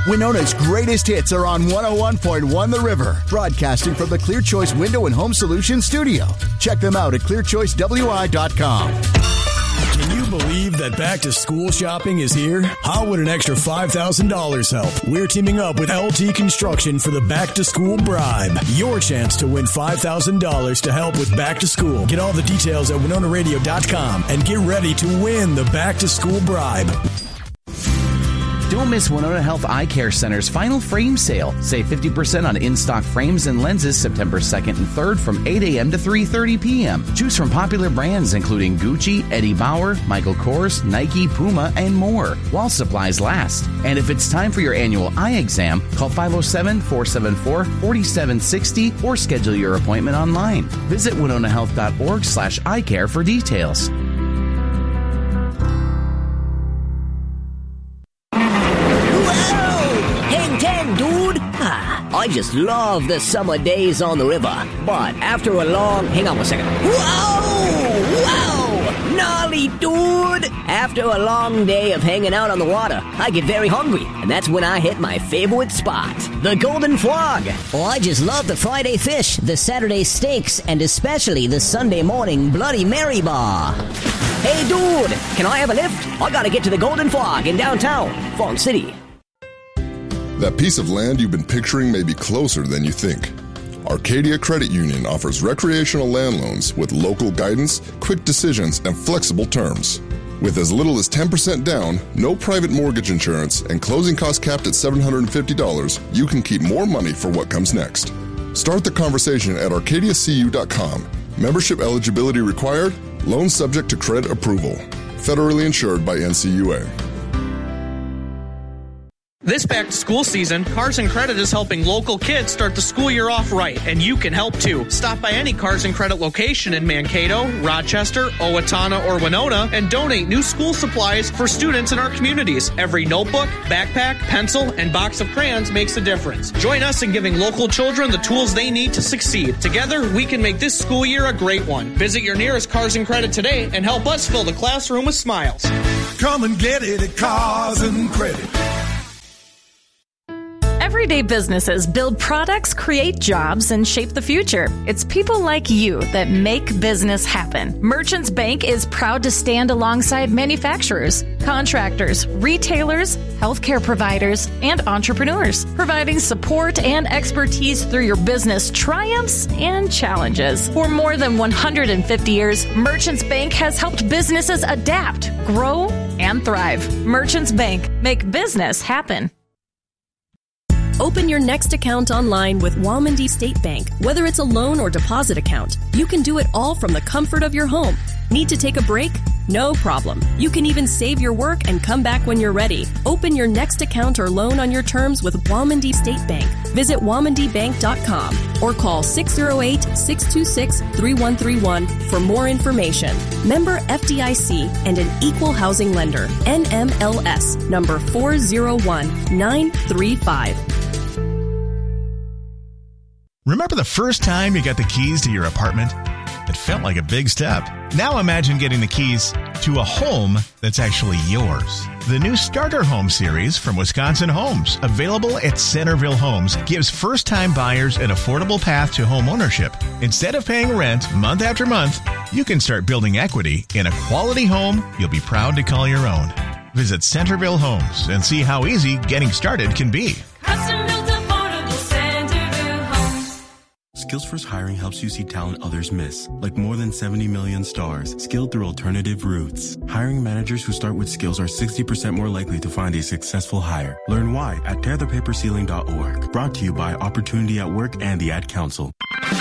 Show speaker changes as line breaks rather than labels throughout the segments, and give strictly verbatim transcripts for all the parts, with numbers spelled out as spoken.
Winona's greatest hits are on one oh one point one The River, broadcasting from the Clear Choice Window and Home Solutions studio. Check them out at clear choice w i dot com.
Can you believe that back-to-school shopping is here? How would an extra five thousand dollars help? We're teaming up with L T Construction for the back-to-school bribe. Your chance to win five thousand dollars to help with back-to-school. Get all the details at winona radio dot com and get ready to win the back-to-school bribe.
Don't miss Winona Health Eye Care Center's final frame sale. Save fifty percent on in-stock frames and lenses September second and third from eight a.m. to three thirty p.m. Choose from popular brands including Gucci, Eddie Bauer, Michael Kors, Nike, Puma, and more, while supplies last. And if it's time for your annual eye exam, call five oh seven, four seven four, four seven six oh or schedule your appointment online. Visit winona health dot org slash eye care for details.
Dude, ah, I just love the summer days on the river. But after a long... Hang on one second. Whoa! Whoa! Gnarly, dude! After a long day of hanging out on the water, I get very hungry. And that's when I hit my favorite spot, the Golden Frog.
Oh, I just love the Friday fish, the Saturday steaks, and especially the Sunday morning Bloody Mary bar.
Hey, dude! Can I have a lift? I gotta get to the Golden Frog in downtown Farm City.
That piece of land you've been picturing may be closer than you think. Arcadia Credit Union offers recreational land loans with local guidance, quick decisions, and flexible terms. With as little as ten percent down, no private mortgage insurance, and closing costs capped at seven hundred fifty dollars, you can keep more money for what comes next. Start the conversation at arcadia c u dot com. Membership eligibility required. Loan subject to credit approval. Federally insured by N C U A.
This back-to-school season, Cars and Credit is helping local kids start the school year off right, and you can help too. Stop by any Cars and Credit location in Mankato, Rochester, Owatonna, or Winona and donate new school supplies for students in our communities. Every notebook, backpack, pencil, and box of crayons makes a difference. Join us in giving local children the tools they need to succeed. Together, we can make this school year a great one. Visit your nearest Cars and Credit today and help us fill the classroom with smiles.
Come and get it at Cars and Credit.
Everyday businesses build products, create jobs, and shape the future. It's people like you that make business happen. Merchants Bank is proud to stand alongside manufacturers, contractors, retailers, healthcare providers, and entrepreneurs, providing support and expertise through your business triumphs and challenges. For more than one hundred fifty years, Merchants Bank has helped businesses adapt, grow, and thrive. Merchants Bank, make business happen.
Open your next account online with Walmondie State Bank. Whether it's a loan or deposit account, you can do it all from the comfort of your home. Need to take a break? No problem. You can even save your work and come back when you're ready. Open your next account or loan on your terms with Walmondie State Bank. Visit walmondie bank dot com or call six oh eight, six two six, three one three one for more information. Member F D I C and an equal housing lender. N M L S number four zero one nine three five.
Remember the first time you got the keys to your apartment? It felt like a big step. Now imagine getting the keys to a home that's actually yours. The new Starter Home series from Wisconsin Homes, available at Centerville Homes, gives first-time buyers an affordable path to home ownership. Instead of paying rent month after month, you can start building equity in a quality home you'll be proud to call your own. Visit Centerville Homes and see how easy getting started can be.
Skills First Hiring helps you see talent others miss, like more than seventy million stars, skilled through alternative routes. Hiring managers who start with skills are sixty percent more likely to find a successful hire. Learn why at tear the paper ceiling dot org. Brought to you by Opportunity at Work and the Ad Council.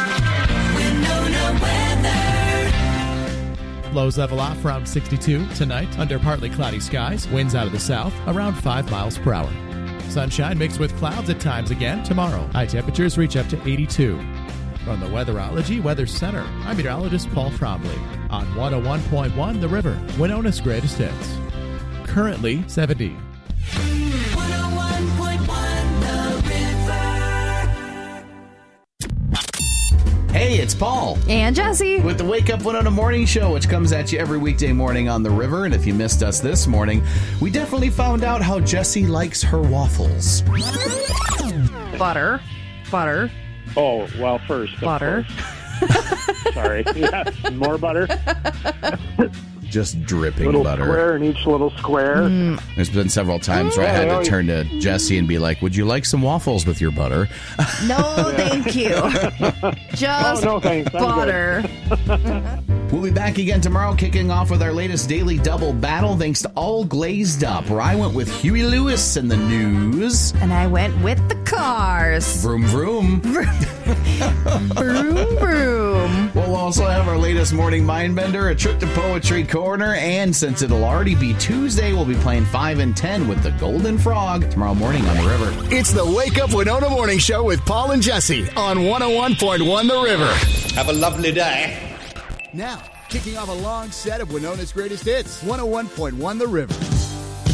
Lows level off from sixty-two tonight under partly cloudy skies. Winds out of the south around five miles per hour. Sunshine mixed with clouds at times again tomorrow. High temperatures reach up to eighty-two. From the Weatherology Weather Center, I'm meteorologist Paul Trombley on one oh one point one The River, Winona's greatest hits. Currently seventy.
one oh one point one The River.
Hey, Hey, it's Paul.
And Jesse.
With the Wake Up Winona Morning Show, which comes at you every weekday morning on the river. And if you missed us this morning, we definitely found out how Jessie likes her waffles.
Butter. Butter.
Oh, well, first.
Butter.
Sorry. Yeah, more butter.
Just dripping
little
butter.
Square in each little square.
Mm.
There's been several times where I had to turn to Jessie and be like, would you like some waffles with your butter?
No, thank you. Just
oh, no, thanks.
butter.
We'll be back again tomorrow, kicking off with our latest daily double battle, thanks to All Glazed Up, where I went with Huey Lewis in the news.
And I went with the cars.
Vroom, vroom.
Vroom, vroom.
We'll also have our latest morning mind bender, a trip to Poetry Corner, and since it'll already be Tuesday, we'll be playing five and ten with the Golden Frog tomorrow morning on the river.
It's the Wake Up Winona Morning Show with Paul and Jesse on one oh one point one The River.
Have a lovely day.
Now, kicking off a long set of Winona's greatest hits, one oh one point one The River.